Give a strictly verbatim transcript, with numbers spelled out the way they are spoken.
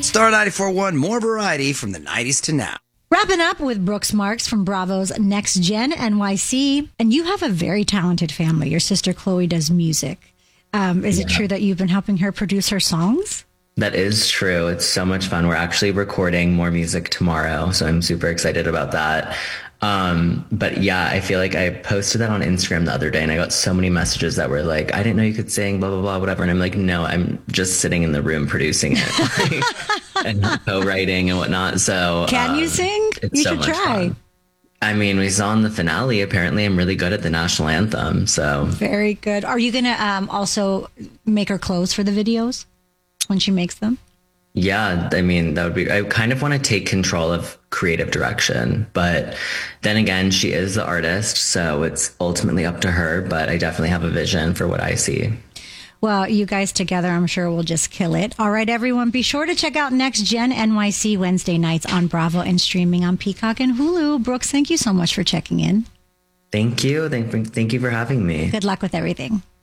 Star ninety-four point one, more variety from the nineties to now. Wrapping up with Brooks Marks from Bravo's Next Gen N Y C. And you have a very talented family. Your sister Chloe does music. Um, is yeah. it true that you've been helping her produce her songs? That is true. It's so much fun. We're actually recording more music tomorrow, so I'm super excited about that. Um, but yeah, I feel like I posted that on Instagram the other day and I got so many messages that were like, I didn't know you could sing, blah, blah, blah, whatever. And I'm like, no, I'm just sitting in the room producing it like, and co-writing and whatnot. So can um, you sing? You so should try. Fun. I mean, we saw in the finale, apparently I'm really good at the national anthem. So very good. Are you going to um, also make her clothes for the videos when she makes them? Yeah, I mean, that would be, I kind of want to take control of creative direction, but then again, she is the artist, so it's ultimately up to her, but I definitely have a vision for what I see. Well, you guys together, I'm sure will just kill it. All right, everyone, be sure to check out Next Gen N Y C Wednesday nights on Bravo and streaming on Peacock and Hulu. Brooks, thank you so much for checking in. Thank you. Thank, thank you for having me. Good luck with everything.